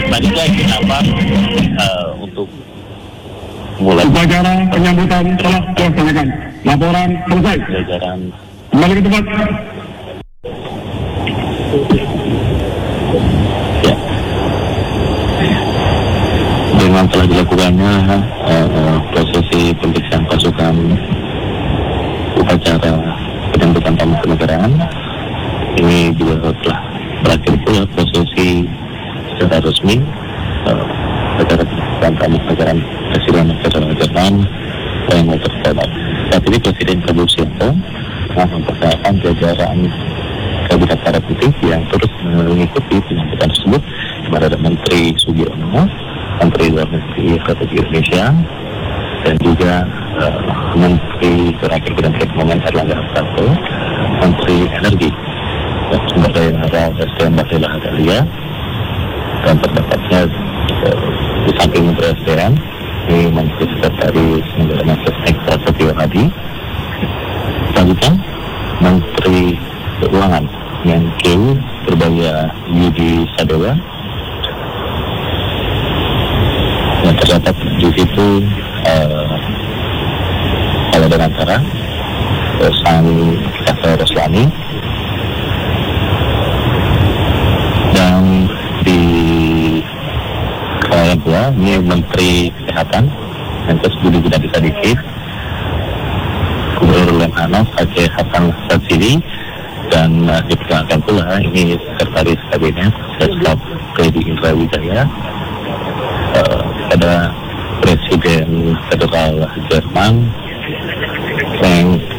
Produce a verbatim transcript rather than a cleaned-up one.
selanjutnya kita apa uh, untuk mulai upacara penyambutan telah dilaksanakan. Laporan selesai. jajaran Kembali ke tempat. ya. Dengan telah dilakukannya uh, prosesi pemeriksaan pasukan upacara penyambutan tamu kenegaraan, ini juga telah berakhir pula prosesi secara resmi uh, acara penyambutan tamu kenegaraan Presiden Negara Jerman yang terhormat. Saat ini Presiden Kabupaten memperkenalkan jajaran Kabinet Merah Putih yang terus mengikuti penyambutan tersebut, kepada Menteri Sugiono, Menteri Luar Negeri Republik Indonesia, dan juga uh, Menteri Terakhir Bidang Perekonomian Erlangga Hartarto, Menteri Energi dan Sumber Daya Mineral S D M Bahlil Lahadalia, dan terdapatnya uh, di samping Menteri S D M ini Menteri Sekretaris Negara Nasdem Prasetyo Hadi, selanjutnya Menteri Keuangan Menkeu Purbaya Yudi Sadewa, yang terdapat di situ uh, Kepala Danantara Sani Kasar Roslani, dan di kemudian pula ini Menteri Kesehatan Menkes Budi Gunadi Sadikin, Gubernur Lemhanas Aceh Hasan Satsiri, dan uh, diperkenalkan pula ini Sekretaris Kabinet Seskap Freddy Indra Wijaya, uh, pada Presiden Federal Jerman Frank